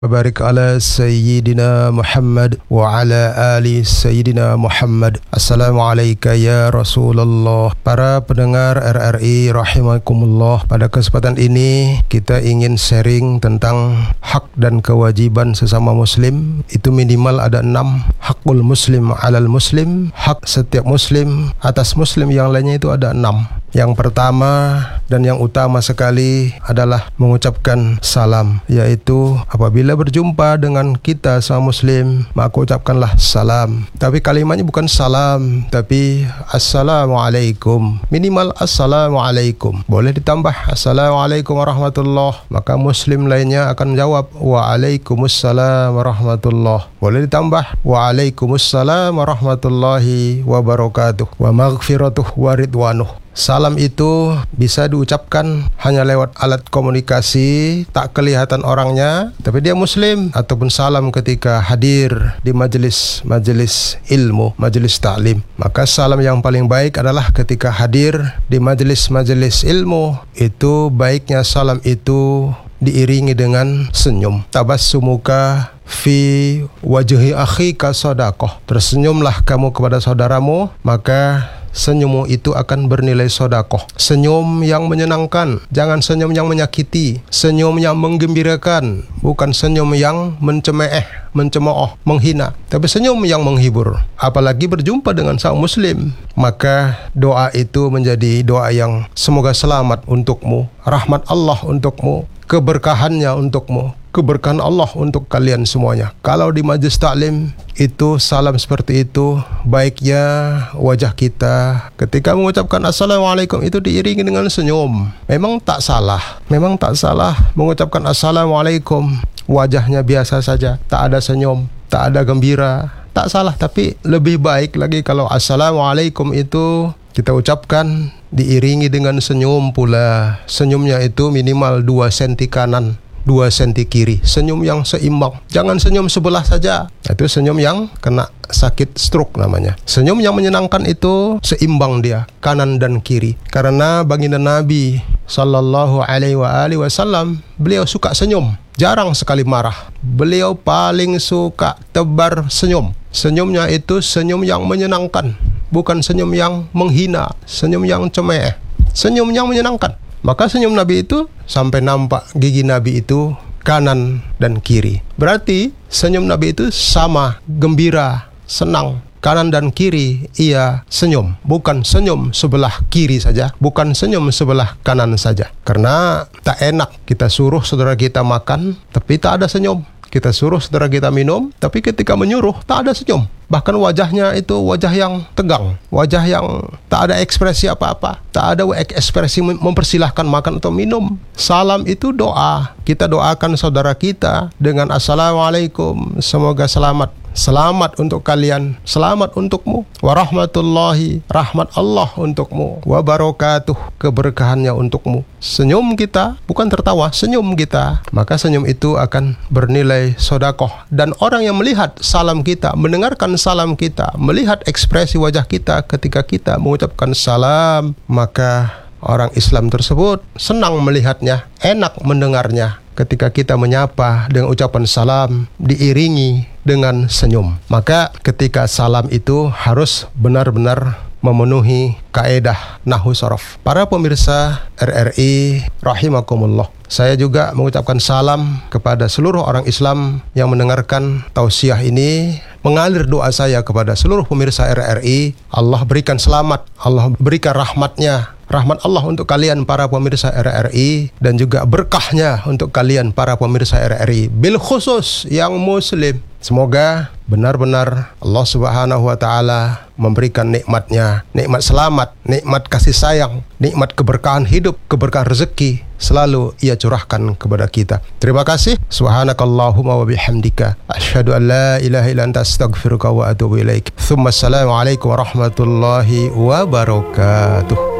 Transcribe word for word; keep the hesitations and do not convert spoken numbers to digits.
Barik ala Sayyidina Muhammad wa ala ali Sayyidina Muhammad. Assalamualaikum ya Rasulullah. Para pendengar R R I rahimakumullah, pada kesempatan ini kita ingin sharing tentang hak dan kewajiban sesama muslim. Itu minimal ada enam. Hakul muslim alal muslim, hak setiap muslim atas muslim yang lainnya itu ada enam. Yang pertama dan yang utama sekali adalah mengucapkan salam, yaitu apabila berjumpa dengan kita sama muslim, maka ucapkanlah salam. Tapi kalimatnya bukan salam, tapi assalamualaikum. Minimal assalamualaikum. Boleh ditambah assalamualaikum warahmatullah, maka muslim lainnya akan jawab waalaikumsalam warahmatullah. Boleh ditambah waalaikumsalam warahmatullahi wabarakatuh wa maghfiratuh wa ridwanuh. Salam itu bisa diucapkan hanya lewat alat komunikasi, tak kelihatan orangnya, tapi dia muslim, ataupun salam ketika hadir di majelis-majelis ilmu, majelis ta'lim. Maka salam yang paling baik adalah ketika hadir di majelis-majelis ilmu. Itu baiknya salam itu diiringi dengan senyum. Tabassumuka fi wajhi akhika sadaqah. Tersenyumlah kamu kepada saudaramu, maka senyummu itu akan bernilai sodakoh. Senyum yang menyenangkan, jangan senyum yang menyakiti. Senyum yang menggembirakan, bukan senyum yang mencemeeh, mencemooh, menghina, tapi senyum yang menghibur. Apalagi berjumpa dengan seorang muslim, maka doa itu menjadi doa yang semoga selamat untukmu, rahmat Allah untukmu, keberkahannya untukmu, keberkahan Allah untuk kalian semuanya. Kalau di majlis taklim itu salam seperti itu, baiknya wajah kita ketika mengucapkan assalamualaikum itu diiringi dengan senyum. Memang tak salah, memang tak salah mengucapkan assalamualaikum, wajahnya biasa saja, tak ada senyum, tak ada gembira, tak salah. Tapi lebih baik lagi kalau assalamualaikum itu kita ucapkan diiringi dengan senyum pula. Senyumnya itu minimal dua senti kanan, dua senti kiri. Senyum yang seimbang. Jangan senyum sebelah saja. Itu senyum yang kena sakit stroke namanya. Senyum yang menyenangkan itu seimbang dia, kanan dan kiri. Karena baginda Nabi sallallahu alaihi wa alihi wasallam, beliau suka senyum, jarang sekali marah. Beliau paling suka tebar senyum. Senyumnya itu senyum yang menyenangkan, bukan senyum yang menghina, senyum yang cemeh, senyum yang menyenangkan. Maka senyum Nabi itu sampai nampak gigi Nabi itu kanan dan kiri. Berarti senyum Nabi itu sama, gembira, senang. Kanan dan kiri ia senyum, bukan senyum sebelah kiri saja, bukan senyum sebelah kanan saja. Karena tak enak kita suruh saudara kita makan tapi tak ada senyum. Kita suruh saudara kita minum, tapi ketika menyuruh tak ada senyum. Bahkan wajahnya itu wajah yang tegang, wajah yang tak ada ekspresi apa-apa, tak ada ekspresi mempersilahkan makan atau minum. Salam itu doa. Kita doakan saudara kita dengan assalamualaikum, semoga selamat. Selamat untuk kalian, selamat untukmu, warahmatullahi, rahmat Allah untukmu, wabarakatuh, keberkahannya untukmu. Senyum kita, bukan tertawa, senyum kita, maka senyum itu akan bernilai sodakoh. Dan orang yang melihat salam kita, mendengarkan salam kita, melihat ekspresi wajah kita ketika kita mengucapkan salam, maka orang Islam tersebut senang melihatnya, enak mendengarnya. Ketika kita menyapa dengan ucapan salam diiringi dengan senyum, maka ketika salam itu harus benar-benar memenuhi kaedah nahwu sharaf. Para pemirsa R R I rahimakumullah, saya juga mengucapkan salam kepada seluruh orang Islam yang mendengarkan tausiah ini. Mengalir doa saya kepada seluruh pemirsa R R I, Allah berikan selamat, Allah berikan rahmatnya, rahmat Allah untuk kalian para pemirsa R R I, dan juga berkahnya untuk kalian para pemirsa R R I, bil khusus yang muslim. Semoga benar-benar Allah subhanahu wa ta'ala memberikan nikmatnya, nikmat selamat, nikmat kasih sayang, nikmat keberkahan hidup, keberkahan rezeki selalu ia curahkan kepada kita. Terima kasih. Subhanakallahumma wa bihamdika asyhadu an la ilaha illa anta astaghfiruka wa atubu ilaik. Tsumma assalamu alaikum warahmatullahi wabarakatuh.